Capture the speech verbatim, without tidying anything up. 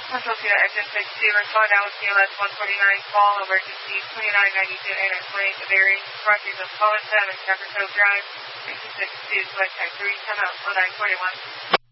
Central to exit sixty-two, respond out with C L S one forty-nine, call emergency twenty-nine ninety-two and twenty to Berry, crossing of Collins seven, Jefferson Drive, sixty-six two, select type three, come out, oh nine forty-one.